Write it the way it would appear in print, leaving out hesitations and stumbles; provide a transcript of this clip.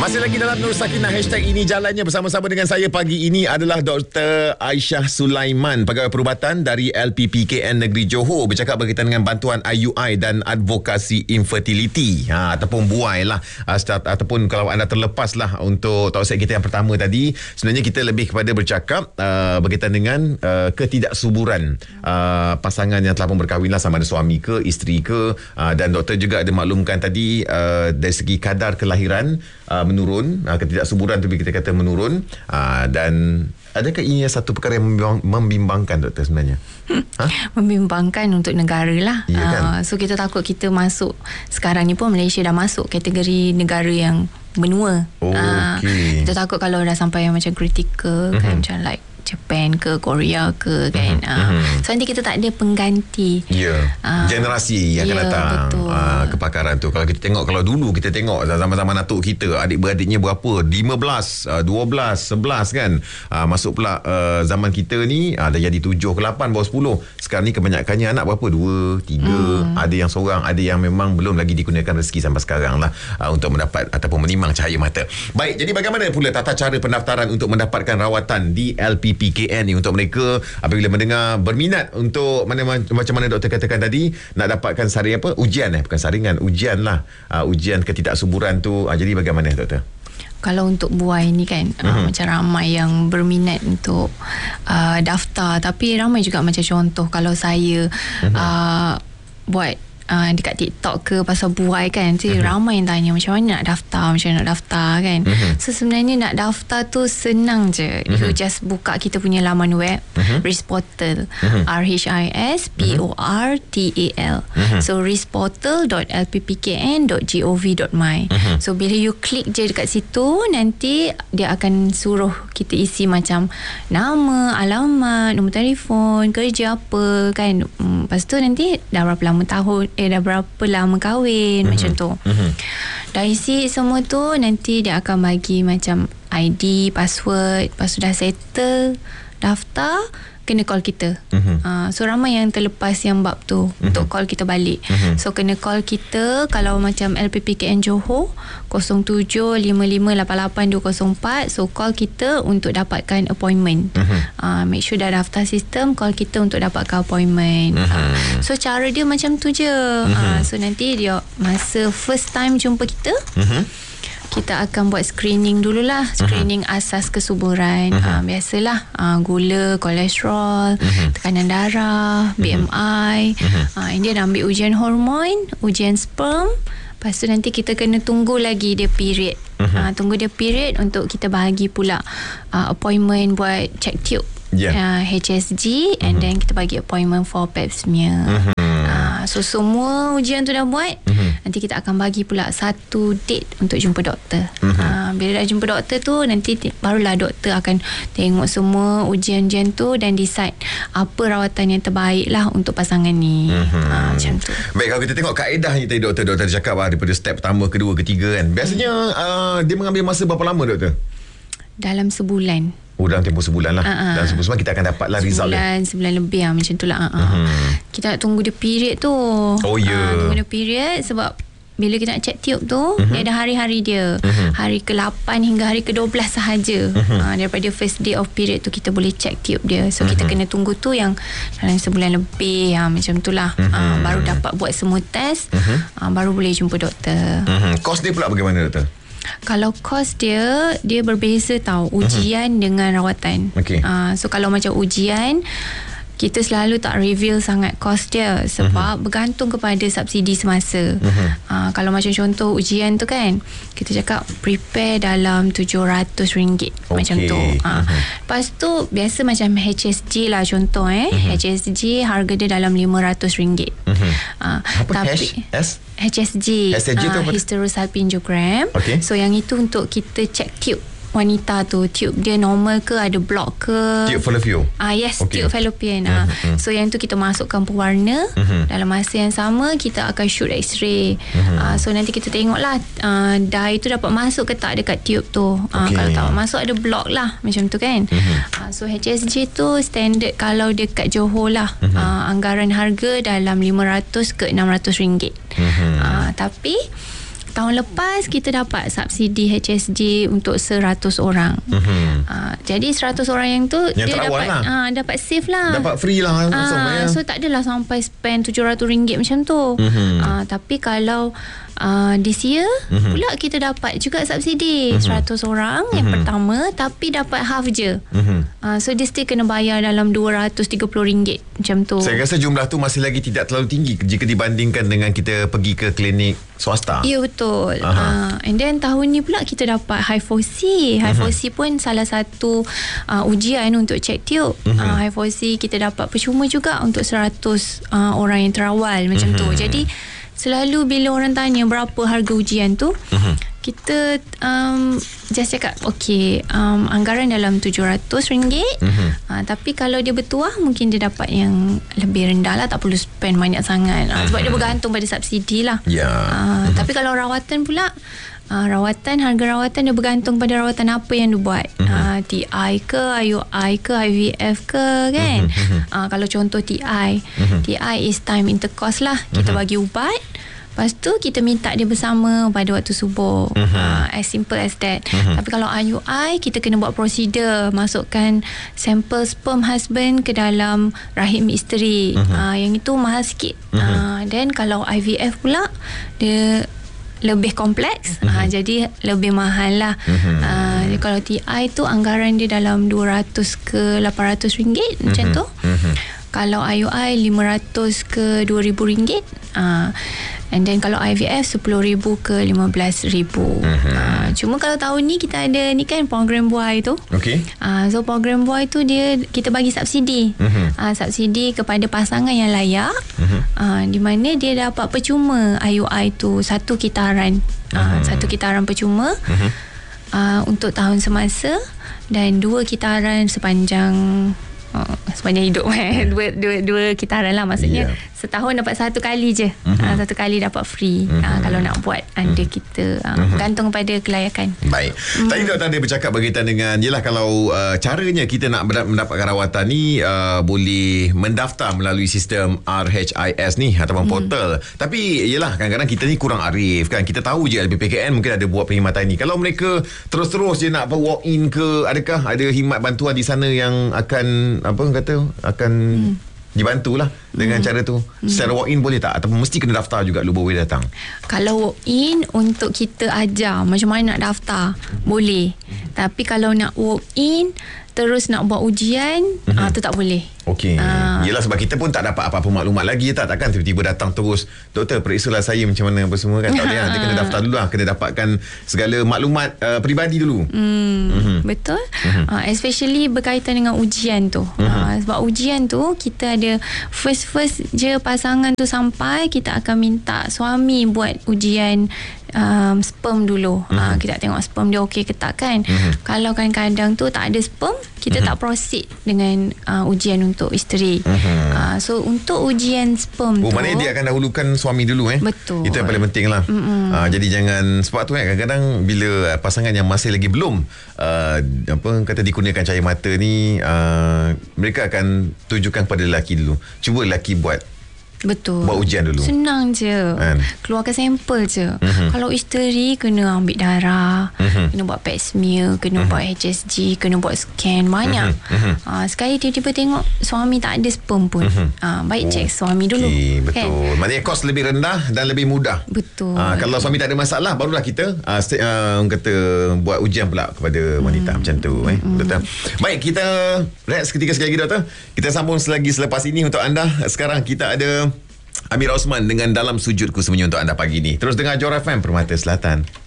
Masih lagi dalam Nur Sakinah #ini jalannya bersama-sama dengan saya pagi ini adalah Dr. Aisyah Sulaiman, pegawai perubatan dari LPPKN Negeri Johor, bercakap berkaitan dengan bantuan IUI dan advokasi infertility ataupun buai lah, ataupun kalau anda terlepas lah untuk tausiah kita yang pertama tadi, sebenarnya kita lebih kepada bercakap berkaitan dengan ketidaksuburan pasangan yang telah pun berkahwin lah, sama ada suami ke isteri ke, dan doktor juga ada maklumkan tadi dari segi kadar kelahiran menurun, ketidaksuburan tu kita kata menurun, dan adakah ini satu perkara yang membimbangkan doktor sebenarnya? Membimbangkan untuk negara lah. Ya, kan? So kita takut kita masuk, sekarang ni pun Malaysia dah masuk kategori negara yang benua. Okay. Kita takut kalau dah sampai yang macam kritikal, kan, macam like Japan ke Korea ke, kan. So nanti kita tak ada pengganti. Generasi yang akan datang, kepakaran tu. Kalau kita tengok, kalau dulu kita tengok zaman-zaman atuk kita, adik-beradiknya berapa, 15, 12, 11 kan. Masuk pula zaman kita ni dah jadi 7 ke 8, bawah 10. Sekarang ni kebanyakannya anak berapa, 2, 3, ada yang seorang, ada yang memang belum lagi digunakan rezeki sampai sekarang lah untuk mendapat ataupun menimang cahaya mata. Baik, jadi bagaimana pula tata cara pendaftaran untuk mendapatkan rawatan di LPPKN ni untuk mereka apabila mendengar berminat untuk macam mana doktor katakan tadi, nak dapatkan saringan ujian, bukan saringan, ujian lah, ujian ketidaksuburan tu. Jadi bagaimana doktor? Kalau untuk buai ni kan, macam ramai yang berminat untuk daftar, tapi ramai juga macam contoh kalau saya buat dekat TikTok ke pasal buai kan, nanti ramai yang tanya macam mana nak daftar, kan. So sebenarnya nak daftar tu senang je. You just buka kita punya laman web, RISPortal, RHISPORTAL. So risportal.lppkn.gov.my. So bila you klik je dekat situ, nanti dia akan suruh kita isi macam nama, alamat, nombor telefon, kerja apa, kan. Lepas tu nanti dah berapa lama kahwin, macam tu. Dah isi semua tu, nanti dia akan bagi macam ID, password. Lepas tu dah settle, daftar, kena call kita. So ramai yang terlepas yang bab tu untuk call kita balik. So kena call kita. Kalau macam LPPKN Johor 0755882204. So call kita untuk dapatkan appointment. Make sure dah daftar sistem, call kita untuk dapatkan appointment. So cara dia macam tu je. So nanti dia masa first time jumpa kita, kita akan buat screening dululah. Screening asas kesuburan. Biasalah, gula, kolesterol, tekanan darah, BMI. Ini dia dah ambil ujian hormon, ujian sperm. Lepas tu nanti kita kena tunggu lagi dia period. Tunggu dia period untuk kita bahagi pula appointment buat check tube, HSG, and then kita bagi appointment for pap smear. So semua ujian tu dah buat, nanti kita akan bagi pula satu date untuk jumpa doktor. Bila dah jumpa doktor tu, nanti barulah doktor akan tengok semua ujian-ujian tu dan decide apa rawatan yang terbaik lah untuk pasangan ni. Macam tu. Baik, kalau kita tengok kaedah ni tadi doktor cakap daripada step pertama, kedua, ketiga kan, biasanya dia mengambil masa berapa lama doktor? Dalam sebulan. Dalam tempoh sebulan lah. Dalam sebulan kita akan dapat lah result dia. Sebulan lebih lah, macam tu lah. Kita nak tunggu dia period tu. Tunggu dia period, sebab bila kita nak check tube tu, dia ada hari-hari dia. Hari ke-8 hingga hari ke-12 sahaja. Daripada first day of period tu kita boleh check tube dia. So kita kena tunggu tu yang dalam sebulan lebih, macam tu lah. Baru dapat buat semua test, baru boleh jumpa doktor. Kos dia pula bagaimana doktor? Kalau kos dia berbeza tau, ujian dengan rawatan. So kalau macam ujian, kita selalu tak reveal sangat kos dia, sebab bergantung kepada subsidi semasa. Kalau macam contoh ujian tu kan, kita cakap prepare dalam RM700, macam tu. Lepas tu biasa macam HSG lah contoh, HSG harga dia dalam RM500. Apa tapi HSG tu apa? Hysterosalpingogram. So yang itu untuk kita check tube wanita tu, tube dia normal ke, ada block ke, tube fallopian. Yes, tube fallopian. So yang tu kita masukkan pewarna. Dalam masa yang sama kita akan shoot x-ray. So nanti kita tengoklah dye tu dapat masuk ke tak dekat tube tu. Kalau tak masuk, ada block lah, macam tu kan. So HSG tu standard kalau dekat Johor lah, anggaran harga dalam RM500 ke RM600. Tapi tahun lepas kita dapat subsidi HSG untuk 100 orang. Jadi 100 orang yang tu yang dia dapat lah. Dapat save lah. Dapat free lah. So tak adalah sampai spend RM700 macam tu. Tapi kalau this year pula kita dapat juga subsidi 100 orang yang pertama, tapi dapat half je. So dia still kena bayar dalam RM230 macam tu. Saya rasa jumlah tu masih lagi tidak terlalu tinggi jika dibandingkan dengan kita pergi ke klinik swasta. Ya, betul. And then tahun ni pula kita dapat High4C. High4C pun salah satu ujian untuk check tube. High4C kita dapat percuma juga untuk 100 orang yang terawal macam tu. Jadi selalu bila orang tanya berapa harga ujian tu, kita just cakap anggaran dalam RM700. Tapi kalau dia bertuah, mungkin dia dapat yang lebih rendah lah, tak perlu spend banyak sangat. Sebab dia bergantung pada subsidi lah. Tapi kalau rawatan pula, harga rawatan dia bergantung pada rawatan apa yang dia buat. TI ke, IUI ke, IVF ke, kan. Kalau contoh TI is time intercourse lah. Kita bagi ubat, lepas tu kita minta dia bersama pada waktu subuh. As simple as that. Tapi kalau IUI, kita kena buat prosedur, masukkan sampel sperm husband ke dalam rahim isteri. Yang itu mahal sikit. Then kalau IVF pula, dia lebih kompleks, jadi lebih mahal lah. Kalau TI tu anggaran dia dalam RM200 ke RM800 macam tu. Kalau IUI RM500 ke RM2,000. And then kalau IVF RM10,000 ke RM15,000. Cuma kalau tahun ni kita ada ni kan program buai tu. So program buai tu dia kita bagi subsidi. Subsidi kepada pasangan yang layak. Di mana dia dapat percuma IUI tu satu kitaran. Satu kitaran percuma untuk tahun semasa, dan 2 kitaran sepanjang hidup. Dua kitaran lah, maksudnya setahun dapat 1 kali je. 1 kali dapat free. Kalau nak buat under kita, gantung pada kelayakan. Baik. Tadi doktor ada bercakap berkaitan dengan kalau caranya kita nak mendapatkan rawatan ni, boleh mendaftar melalui sistem RHIS ni ataupun portal. Tapi kadang-kadang kita ni kurang arif kan. Kita tahu je LPPKN mungkin ada buat perkhidmatan ni. Kalau mereka terus-terus je nak walk in ke, adakah ada khidmat bantuan di sana yang akan dibantulah dengan cara tu? Secara walk in boleh tak, ataupun mesti kena daftar juga dulu boleh datang? Kalau walk in untuk kita ajar macam mana nak daftar, boleh. Tapi kalau nak walk in terus nak buat ujian, tu tak boleh. Yelah, sebab kita pun tak dapat apa-apa maklumat lagi. Takkan tiba-tiba datang terus, doktor periksalah saya macam mana apa semua kan. Tak boleh. Dia kena daftar dulu lah. Kena dapatkan segala maklumat peribadi dulu. Betul. Especially berkaitan dengan ujian tu. Sebab ujian tu kita ada first je pasangan tu sampai, kita akan minta suami buat ujian sperm dulu. Kita tengok sperm dia okey ke tak kan. Kalau kadang-kadang tu tak ada sperm, kita tak proceed dengan ujian untuk isteri. So untuk ujian sperm tu, maknanya dia akan dahulukan suami dulu. Betul. Itu yang paling penting lah. Jadi jangan, sebab tu kadang-kadang bila pasangan yang masih lagi belum dikurniakan cahaya mata ni, mereka akan tunjukkan kepada lelaki dulu. Cuba lelaki buat ujian dulu. Senang je. Keluarkan sampel je. Kalau isteri kena ambil darah, kena buat pap smear, kena buat HSG, kena buat scan, banyak. Sekali tiba-tiba tengok suami tak ada sperm pun. Baik cek suami dulu. Betul. Kan? Maknanya kos lebih rendah dan lebih mudah. Betul. Kalau suami tak ada masalah, barulah kita buat ujian pula kepada wanita macam tu. Betul. Baik, kita rehat seketika sekali lagi, doktor. Kita sambung selagi selepas ini untuk anda. Sekarang kita ada Amir Osman dengan Dalam Sujudku Sembunyi untuk anda pagi ni. Terus dengar Johor FM, Permata Selatan.